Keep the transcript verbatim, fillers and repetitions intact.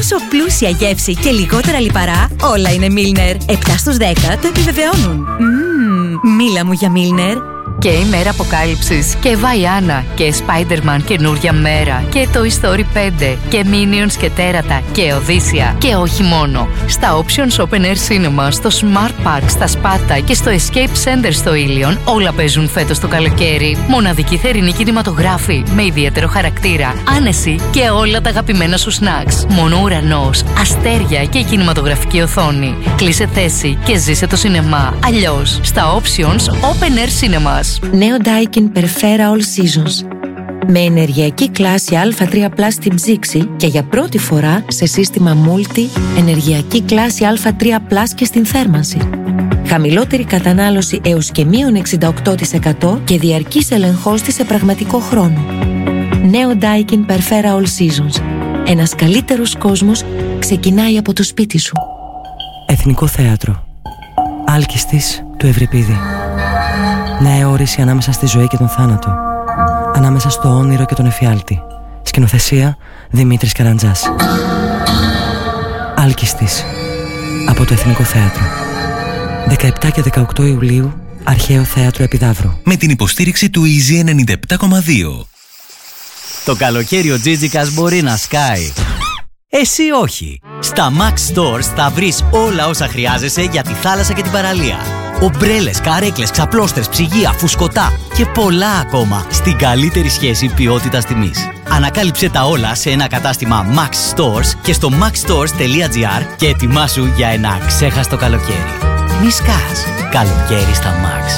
Τόσο πλούσια γεύση και λιγότερα λιπαρά, όλα είναι Milner. επτά στους δέκα το επιβεβαιώνουν. Μμμ, μίλα μου για Milner. Και η μέρα αποκάλυψης και Βαϊάννα και Spider-Man καινούρια μέρα και το Story πέντε και Minions και Τέρατα και Οδύσσια και όχι μόνο. Στα Options Open Air Cinema, στο Smart Park, στα Σπάτα και στο Escape Center στο Ήλιον όλα παίζουν φέτος το καλοκαίρι. Μοναδική θερινή κινηματογράφη με ιδιαίτερο χαρακτήρα, άνεση και όλα τα αγαπημένα σου snacks. Μόνο ουρανός, αστέρια και η κινηματογραφική οθόνη. Κλείσε θέση και ζήσε το σινεμά. Αλλιώς στα Options Open Air Cinemas. Νέο Daikin Perfera All Seasons. Με ενεργειακή κλάση Α τρία πλας στην ψήξη και για πρώτη φορά σε σύστημα Multi ενεργειακή κλάση Α τρία πλας και στην θέρμανση. Χαμηλότερη κατανάλωση έως και μείον εξήντα οκτώ τοις εκατό και διαρκής ελεγχός της σε πραγματικό χρόνο. Νέο Daikin Perfera All Seasons. Ένας καλύτερος κόσμος ξεκινάει από το σπίτι σου. Εθνικό Θέατρο. Άλκηστης του Ευρυπίδη. Νέα όρηση ανάμεσα στη ζωή και τον θάνατο. Ανάμεσα στο όνειρο και τον εφιάλτη. Σκηνοθεσία Δημήτρης Καραντζάς. Άλκηστης. Από το Εθνικό Θέατρο. δεκαεπτά και δεκαοκτώ Ιουλίου, Αρχαίο Θέατρο Επιδαύρου. Με την υποστήριξη του Easy ενενήντα επτά κόμμα δύο. Το καλοκαίρι ο Τζίτζικας μπορεί να σκάει. Εσύ όχι. Στα Max Stores θα βρεις όλα όσα χρειάζεσαι για τη θάλασσα και την παραλία. Ομπρέλες, καρέκλες, ξαπλώστρες, ψυγεία, φουσκωτά και πολλά ακόμα στην καλύτερη σχέση ποιότητας τιμής. Ανακάλυψε τα όλα σε ένα κατάστημα Max Stores και στο max stores τελεία gr και ετοιμάσου για ένα ξέχαστο καλοκαίρι. Μη σκάς. Καλοκαίρι στα Max.